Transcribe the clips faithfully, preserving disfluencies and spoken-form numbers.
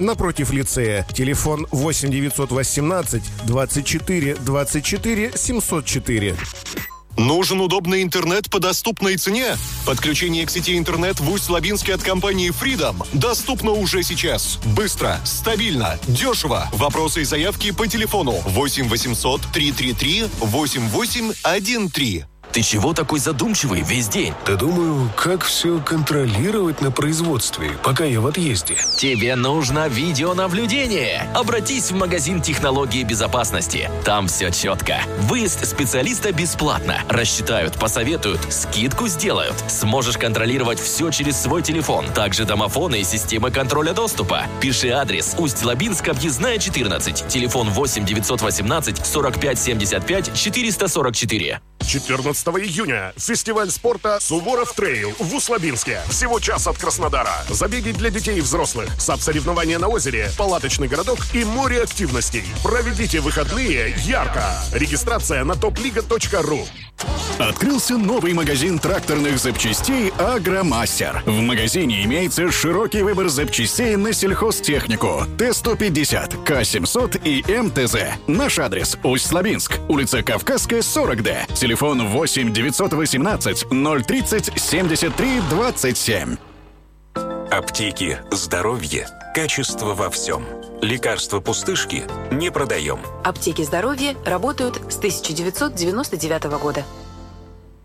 напротив лицея. Телефон восемь девятьсот восемнадцать двадцать четыре двадцать четыре семьсот четыре. Нужен удобный интернет по доступной цене? Подключение к сети интернет в Усть-Лабинске от компании Freedom доступно уже сейчас. Быстро, стабильно, дешево. Вопросы и заявки по телефону восемь восемьсот триста тридцать три восемьдесят восемь тринадцать. Ты чего такой задумчивый весь день? Да думаю, как все контролировать на производстве, пока я в отъезде. Тебе нужно видеонаблюдение. Обратись в магазин технологии безопасности. Там все четко. Выезд специалиста бесплатно. Рассчитают, посоветуют, скидку сделают. Сможешь контролировать все через свой телефон. Также домофоны и системы контроля доступа. Пиши адрес: Усть-Лабинск, объездная четырнадцать. Телефон восемь девятьсот восемнадцать сорок пять семьдесят пять четыреста сорок четыре. четырнадцатого июня. Фестиваль спорта «Суворов Трейл» в Усть-Лабинске. Всего час от Краснодара. Забеги для детей и взрослых. САП-соревнования на озере, палаточный городок и море активностей. Проведите выходные ярко. Регистрация на топлига точка ру. Открылся новый магазин тракторных запчастей «Агромастер». В магазине имеется широкий выбор запчастей на сельхозтехнику. Т сто пятьдесят, К семьсот и М Т З. Наш адрес: Усть-Лабинск, улица Кавказская, сорок Д. Телефон восемь девятьсот восемнадцать ноль тридцать семьдесят три двадцать семь. Аптеки, здоровье, качество во всем. Лекарства пустышки не продаем. Аптеки здоровья работают с тысяча девятьсот девяносто девятого года.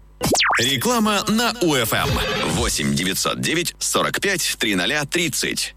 Реклама на УФМ. восемь девятьсот девять сорок пять тридцать тридцать.